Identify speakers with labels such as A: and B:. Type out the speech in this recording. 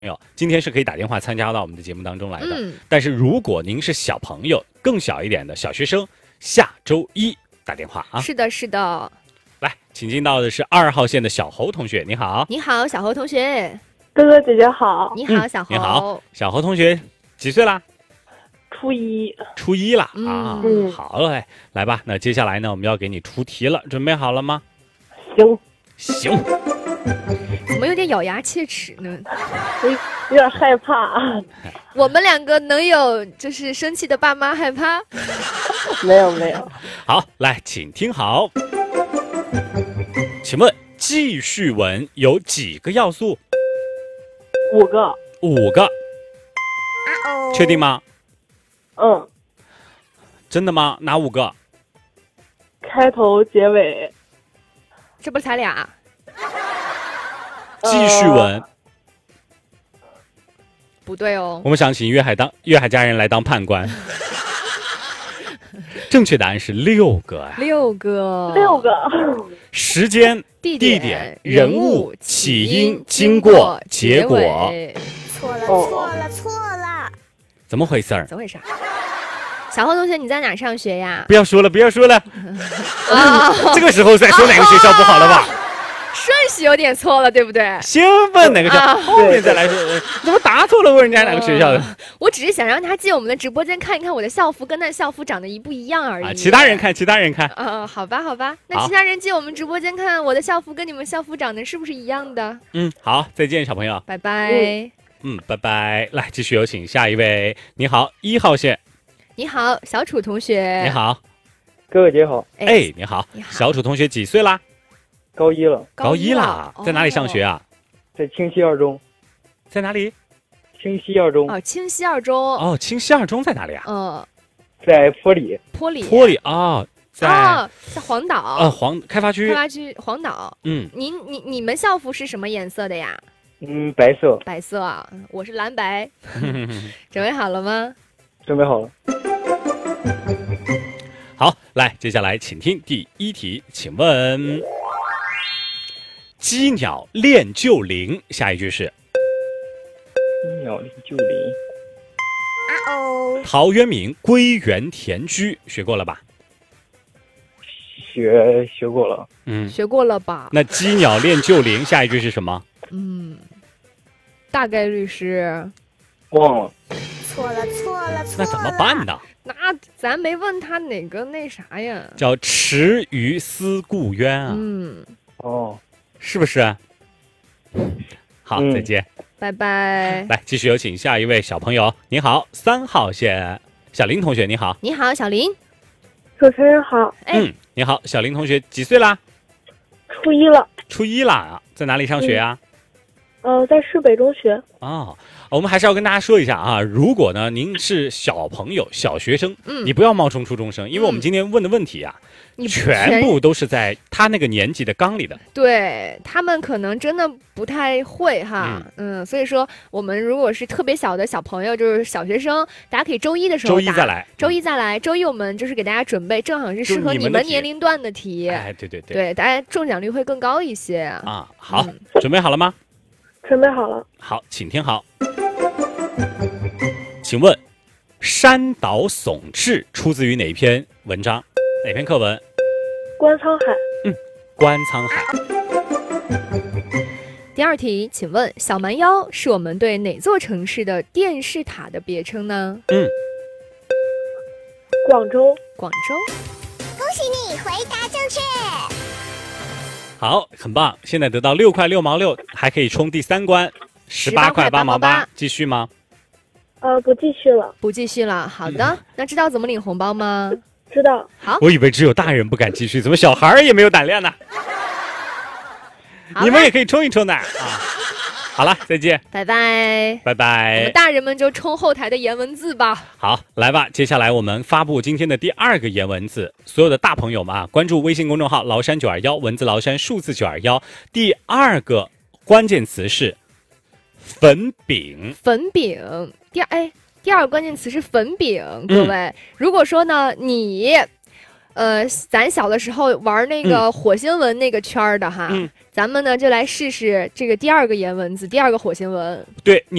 A: 今天是可以打电话参加到我们的节目当中来的。但是如果您是小朋友，更小一点的小学生，下周一打电话啊。
B: 是的，是的。
A: 来，请进到的是2号线的小侯同学，你好。
B: 你好，小侯同学。
C: 哥哥姐姐好。
B: 你好，小侯。
A: 你好，小侯同学几岁啦？
C: 初一。
A: 初一了啊。好嘞，来吧。那接下来呢，我们要给你出题了，准备好了吗？行。
B: 怎么有点咬牙切齿呢？
C: 有点害怕。
B: 我们两个能有就是生气的爸妈害怕？
C: 没有。
A: 好，来，请听好。请问记叙文有几个要素
C: ？5个。
A: 5个。确定吗？真的吗？哪5个？
C: 开头、结尾。
B: 这不才俩？
A: 记叙文。
B: 不对哦。
A: 我们想请粤海家人来当判官。正确答案是6个呀。
B: 6个。
A: 时间、地点、人物、起因、经过、结果。
D: 错了。
A: 怎么回事儿？
B: 小侯同学，你在哪上学呀？
A: 不要说了。这个时候再说哪个学校不好了吧？
B: 顺序有点错了，对不对？
A: 先问哪个学校，后面再来说。怎么答错了？问人家哪个学校的？
B: 我只是想让他进我们的直播间看一看我的校服跟那校服长得一不一样而已。
A: 其他人看。
B: 好吧。那其他人进我们直播间看我的校服跟你们校服长得是不是一样的？
A: 好，再见，小朋友。
B: 拜拜。
A: 拜拜。来，继续有请下一位。你好，1号线。
B: 你好，小楚同学。
A: 你好，
E: 哥哥姐好。
A: 你好，小楚同学几岁啦？
E: 高一了。
A: 高一了，在哪里上学啊？
E: 在清溪二中。
A: 在哪里？
E: 清溪二中。
B: 清溪二中。
A: 清溪二中在哪里啊？
E: 在坡里。
B: 坡里
A: 在
B: 黄岛。
A: 开发区
B: 黄岛。你们校服是什么颜色的呀？
E: 白色。
B: 白色啊，我是蓝白。准备好了吗？
E: 准备好了。
A: 好，来，接下来请听第1题，请问鸡鸟恋旧林，下一句是？
E: 鸡鸟恋旧林。
A: 陶渊明归园田居，学过了吧？
E: 学过了。
B: 学过了吧？
A: 那鸡鸟恋旧林，下一句是什么？
B: 大概率是
E: 忘了。
D: 错了。
A: 那怎么办呢？
B: 那咱没问他哪个那啥呀？
A: 叫池鱼思故渊啊。是不是？好，再见。
B: 拜拜。
A: 来，继续有请下一位小朋友。你好，3号线小林同学，你好。
B: 你好，小林。
C: 主持人好。
A: 你好，小林同学几岁啦？
C: 初一了。
A: 初一啦，在哪里上学啊？
C: 在市北中学。
A: 我们还是要跟大家说一下啊，如果呢您是小朋友、小学生，你不要冒充初中生，因为我们今天问的问题啊，全部都是在他那个年纪的纲里的。
B: 对，他们可能真的不太会哈。所以说我们如果是特别小的小朋友，就是小学生，大家可以周一的时候
A: 周一再来。
B: 周一我们就是给大家准备正好是适合你们年龄段的题。对，大家中奖率会更高一些啊。
A: 好，准备好了吗？
C: 准备好了。
A: 好，请听好。请问山岛竦峙出自于哪篇文章，哪篇课文？
C: 观沧海。
A: 观沧海。
B: 第2题，请问小蛮腰是我们对哪座城市的电视塔的别称呢？
C: 广州。
B: 广州。
D: 恭喜你回答正确。
A: 好，很棒，现在得到6块6毛6，还可以冲第3关18块8毛8，继续吗？
C: 不继续了。
B: 不继续了。好的，那知道怎么领红包吗？
C: 知道。
B: 好，
A: 我以为只有大人不敢继续，怎么小孩也没有胆量呢？你们也可以冲一冲的啊！好了，再见，
B: 拜拜，
A: 拜拜。
B: 我们大人们就冲后台的颜文字吧。
A: 好，来吧，接下来我们发布今天的第2个颜文字，所有的大朋友们啊，关注微信公众号崂山921，文字崂山，数字921。第2个关键词是粉饼。
B: 粉饼。第2个关键词是粉饼。各位，如果说呢你咱小的时候玩那个火星文那个圈的哈， 咱们呢就来试试这个第二个颜文字，第二个火星文。
A: 对。